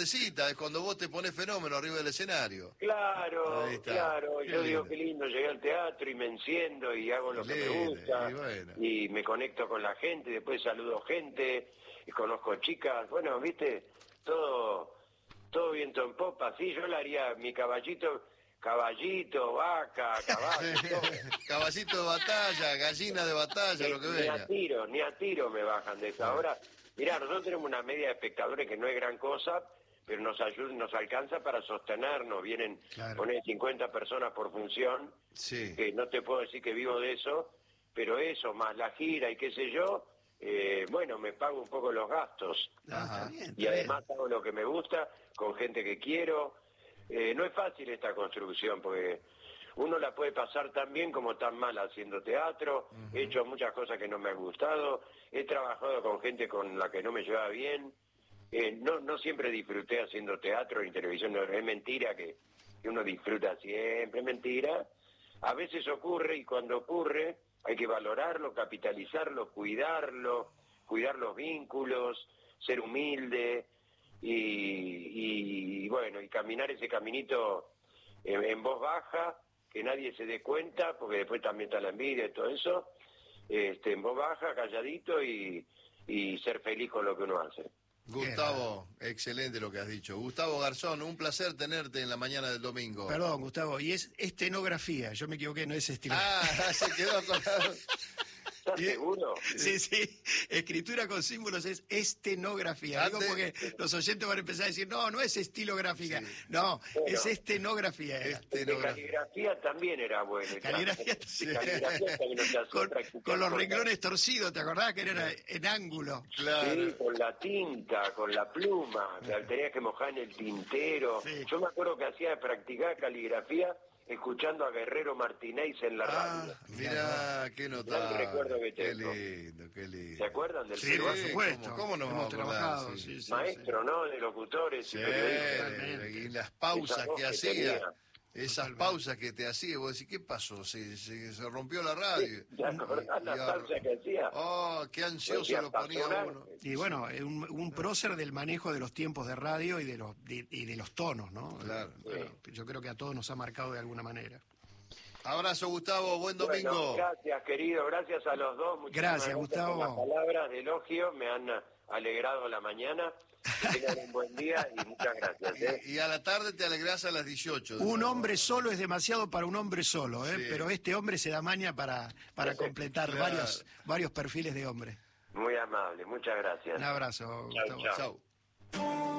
partecita, es cuando vos te pones fenómeno arriba del escenario. Claro, claro. Qué Yo digo, lindo. qué lindo, llegué al teatro y me enciendo y hago lo que me Lindo, gusta. y bueno. Y me conecto con la gente, después saludo gente, y conozco chicas. Bueno, viste, todo viento en popa. Sí, yo le haría mi caballito, vaca, caballo, todo. Caballito de batalla, gallina de batalla, lo que venga. Ni a tiro me bajan de esa. Ahora, mirá, nosotros tenemos una media de espectadores que no es gran cosa, pero nos alcanza para sostenernos. Vienen, poner 50 personas por función, Sí. que no te puedo decir que vivo de eso, pero eso, más la gira y qué sé yo, bueno, me pago un poco los gastos. Ajá. Y además hago lo que me gusta, con gente que quiero. No es fácil esta construcción, porque uno la puede pasar tan bien como tan mal haciendo teatro. He hecho muchas cosas que no me han gustado, he trabajado con gente con la que no me llevaba bien. No siempre disfruté haciendo teatro y televisión, no, es mentira que uno disfruta siempre, es mentira. A veces ocurre, y cuando ocurre hay que valorarlo, capitalizarlo, cuidar los vínculos, ser humilde y bueno, y caminar ese caminito en voz baja, que nadie se dé cuenta, porque después también está la envidia y todo eso, en voz baja, calladito y ser feliz con lo que uno hace. Gustavo, excelente lo que has dicho. Gustavo Garzón, un placer tenerte en la mañana del domingo. Perdón, Gustavo, y es estenografía, yo me equivoqué, no es estilo. Se quedó con ¿Estás seguro? Sí, escritura con símbolos es estenografía. Digo porque los oyentes van a empezar a decir, no es estilográfica. Sí. No, bueno, es estenografía. De caligrafía también era bueno. Caligrafía con los renglones torcidos, ¿te acordás que era en ángulo? Claro. Sí, con la tinta, con la pluma, tenías que mojar en el tintero. Sí. Yo me acuerdo que hacía de practicar caligrafía escuchando a Guerrero Martínez en la radio. Mirá, qué notable. Recuerdo que tengo. Qué lindo. ¿Se acuerdan del Sí, por supuesto. ¿Cómo no hemos trabajado? Sí, maestro, ¿no? De locutores y periodistas. Y las pausas que hacía. Esas pausas que te hacía, vos decís, ¿qué pasó? Se rompió la radio. ¿Te acordás las pausas que hacía? Oh, qué ansioso lo ponía uno. Y bueno, un prócer del manejo de los tiempos de radio y de los tonos, ¿no? Claro. Bueno, yo creo que a todos nos ha marcado de alguna manera. Abrazo, Gustavo, buen domingo. Bueno, gracias, querido, gracias a los dos. Gracias, Gustavo. Por las palabras de elogio me han alegrado la mañana. Que tengan un buen día y muchas gracias. Y a la tarde te alegrás a las 18. Un hombre solo es demasiado para un hombre solo, sí. Pero este hombre se da maña para completar varios perfiles de hombre. Muy amable, muchas gracias. Un abrazo, Gustavo. Chau.